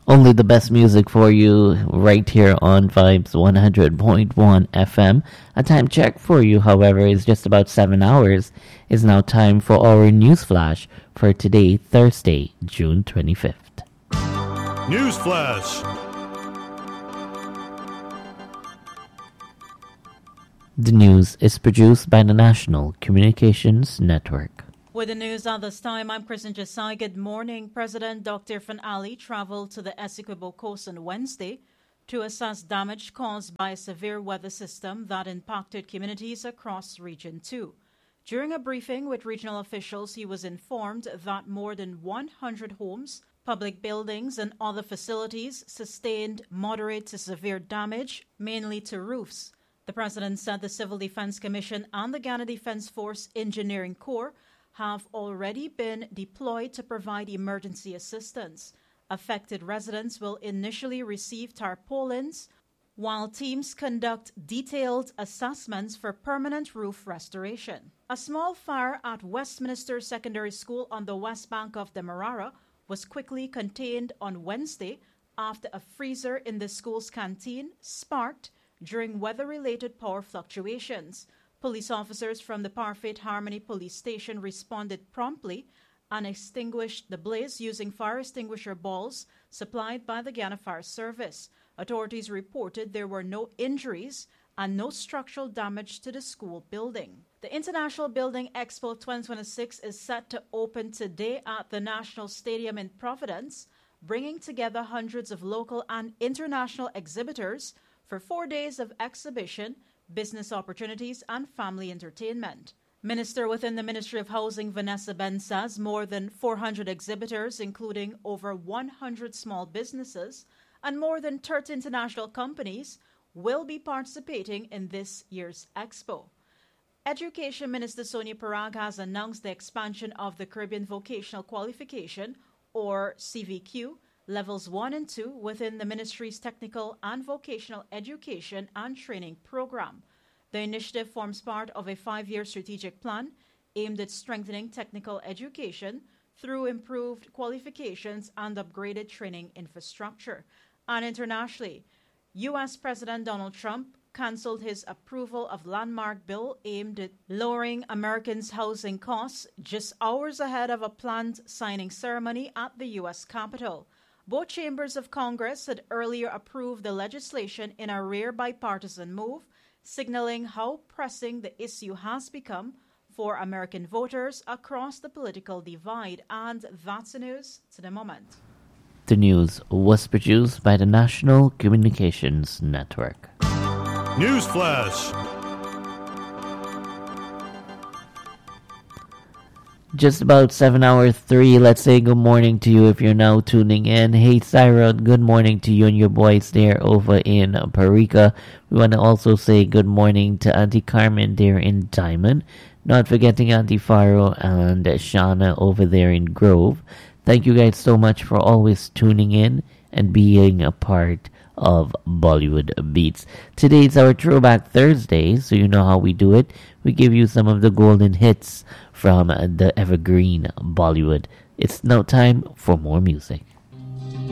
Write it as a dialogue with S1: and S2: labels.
S1: Only the best music for you right here on Vibes 100.1 FM. A time check for you, however, is just about 7 hours. It's now time for our news flash for today, Thursday, June 25th.
S2: News flash.
S1: The news is produced by the National Communications Network.
S3: With the news at this time, I'm Kristen Jasai. Good morning. President Dr. Irfaan Ali traveled to the Essequibo Coast on Wednesday to assess damage caused by a severe weather system that impacted communities across Region 2. During a briefing with regional officials, he was informed that more than 100 homes, public buildings, and other facilities sustained moderate to severe damage, mainly to roofs. The president said the Civil Defense Commission and the Ghana Defense Force Engineering Corps have already been deployed to provide emergency assistance. Affected residents will initially receive tarpaulins, while teams conduct detailed assessments for permanent roof restoration. A small fire at Westminster Secondary School on the west bank of the Marara was quickly contained on Wednesday after a freezer in the school's canteen sparked during weather-related power fluctuations. Police officers from the Parfait Harmony Police Station responded promptly and extinguished the blaze using fire extinguisher balls supplied by the Ghana Fire Service. Authorities reported there were no injuries and no structural damage to the school building. The International Building Expo 2026 is set to open today at the National Stadium in Providence, bringing together hundreds of local and international exhibitors for 4 days of exhibition, business opportunities, and family entertainment. Minister within the Ministry of Housing, Vanessa Ben, says more than 400 exhibitors, including over 100 small businesses and more than 30 international companies, will be participating in this year's expo. Education Minister Sonia Parag has announced the expansion of the Caribbean Vocational Qualification, or CVQ, Levels 1 and 2 within the Ministry's Technical and Vocational Education and Training Program. The initiative forms part of a 5-year strategic plan aimed at strengthening technical education through improved qualifications and upgraded training infrastructure. And internationally, U.S. President Donald Trump canceled his approval of landmark bill aimed at lowering Americans' housing costs just hours ahead of a planned signing ceremony at the U.S. Capitol. Both chambers of Congress had earlier approved the legislation in a rare bipartisan move, signaling how pressing the issue has become for American voters across the political divide. And that's the news to the moment.
S1: The news was produced by the National Communications Network.
S2: News flash.
S1: Just about 7 hours 3. Let's say good morning to you if you're now tuning in. Hey, Cyril, good morning to you and your boys there over in Parika. We want to also say good morning to Auntie Carmen there in Diamond. Not forgetting Auntie Faro and Shauna over there in Grove. Thank you guys so much for always tuning in and being a part of Bollywood Beats. Today's our Throwback Thursday, so you know how we do it. We give you some of the golden hits from the evergreen Bollywood. It's now time for more music.